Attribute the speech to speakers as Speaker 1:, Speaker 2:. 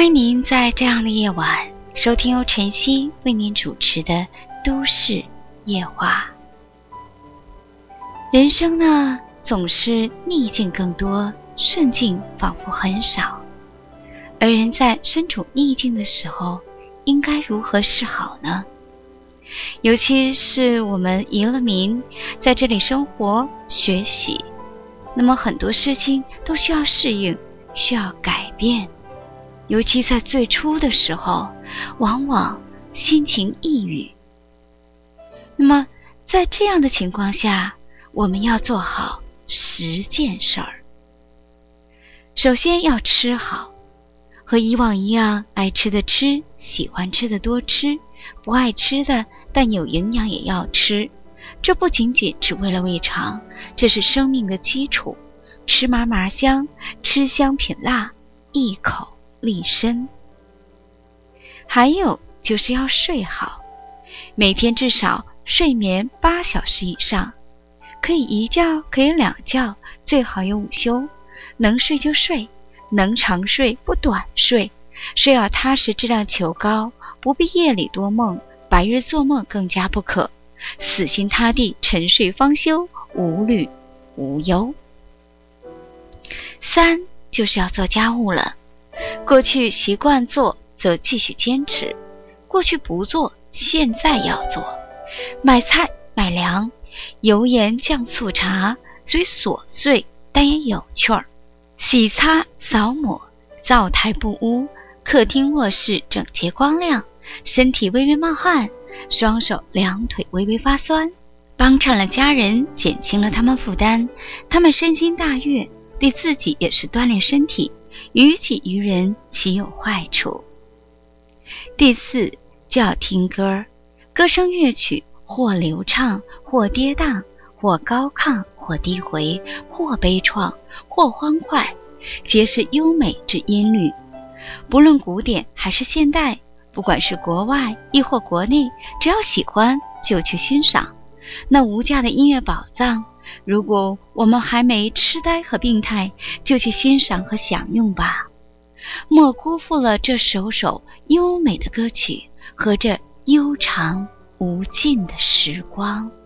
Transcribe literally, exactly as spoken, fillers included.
Speaker 1: 欢迎您在这样的夜晚收听由晨曦为您主持的都市夜话。人生呢，总是逆境更多，顺境仿佛很少。而人在身处逆境的时候，应该如何是好呢？尤其是我们移了民，在这里生活学习，那么很多事情都需要适应，需要改变。尤其在最初的时候，往往心情抑郁。那么在这样的情况下，我们要做好十件事儿。首先要吃好，和以往一样，爱吃的吃，喜欢吃的多吃，不爱吃的但有营养也要吃。这不仅仅只为了胃肠，这是生命的基础。吃嘛嘛香，吃香品辣，一口立身。还有就是要睡好，每天至少睡眠八小时以上，可以一觉，可以两觉，最好有午休。能睡就睡，能长睡不短睡，睡要踏实，质量求高，不必夜里多梦，白日做梦更加不可。死心塌地，沉睡方休，无虑无忧。三就是要做家务了。过去习惯做，则继续坚持；过去不做，现在要做。买菜买粮，油盐酱醋茶，虽琐碎但也有趣儿。洗擦扫抹，灶台不污，客厅卧室整洁光亮，身体微微冒汗，双手两腿微微发酸，帮衬了家人，减轻了他们负担，他们身心大悦，对自己也是锻炼身体，于己于人岂有坏处。第四，就要听歌，歌声乐曲或流畅，或跌宕，或高亢，或低回，或悲怆，或欢快，皆是优美之音律。不论古典还是现代，不管是国外亦或国内，只要喜欢就去欣赏。那无价的音乐宝藏，如果我们还没痴呆和病态，就去欣赏和享用吧，莫辜负了这首首优美的歌曲和这悠长无尽的时光。